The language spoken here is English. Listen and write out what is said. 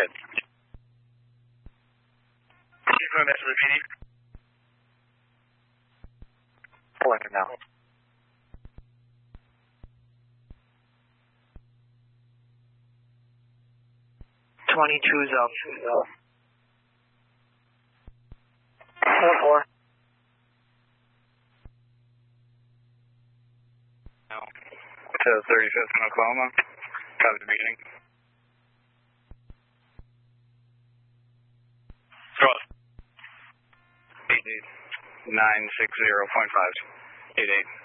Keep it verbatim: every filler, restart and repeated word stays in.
ahead. Going back to the meeting. Pulling it now. twenty-two is up. four four. To thirty-fifth in Oklahoma. Copy the beginning. Cross. eight eight. nine six zero point five. eight eight.